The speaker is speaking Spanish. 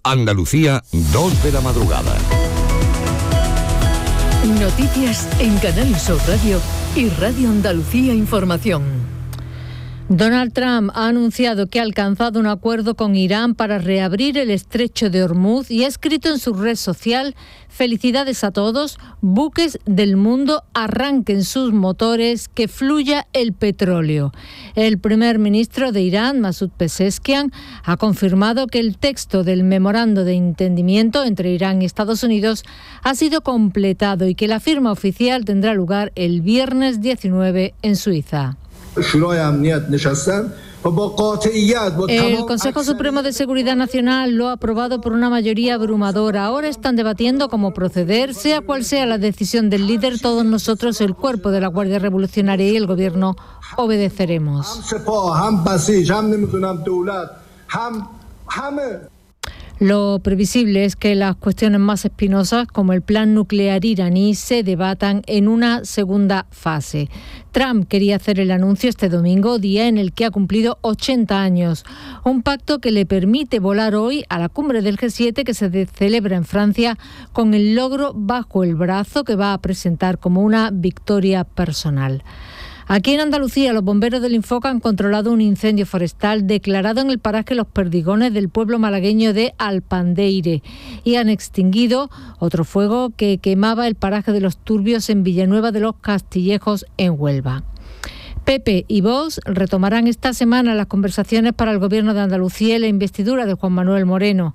Andalucía, 2 de la madrugada. Noticias en Canal Sur Radio y Radio Andalucía Información. Donald Trump ha anunciado que ha alcanzado un acuerdo con Irán para reabrir el estrecho de Hormuz y ha escrito en su red social: felicidades a todos, buques del mundo, arranquen sus motores, que fluya el petróleo. El primer ministro de Irán, Masoud Pezeshkian, ha confirmado que el texto del memorando de entendimiento entre Irán y Estados Unidos ha sido completado y que la firma oficial tendrá lugar el viernes 19 en Suiza. El Consejo Supremo de Seguridad Nacional lo ha aprobado por una mayoría abrumadora. Ahora están debatiendo cómo proceder, sea cual sea la decisión del líder. Todos nosotros, el cuerpo de la Guardia Revolucionaria y el Gobierno, obedeceremos. Lo previsible es que las cuestiones más espinosas, como el plan nuclear iraní, se debatan en una segunda fase. Trump quería hacer el anuncio este domingo, día en el que ha cumplido 80 años. Un pacto que le permite volar hoy a la cumbre del G7 que se celebra en Francia, con el logro bajo el brazo que va a presentar como una victoria personal. Aquí en Andalucía, los bomberos del Infoca han controlado un incendio forestal declarado en el paraje Los Perdigones del pueblo malagueño de Alpandeire y han extinguido otro fuego que quemaba el paraje de Los Turbios en Villanueva de los Castillejos, en Huelva. PP y Vox retomarán esta semana las conversaciones para el Gobierno de Andalucía y la investidura de Juan Manuel Moreno.